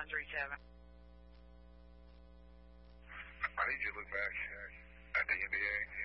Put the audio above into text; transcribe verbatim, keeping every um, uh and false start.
one three seven. I need you to look back at the N B A.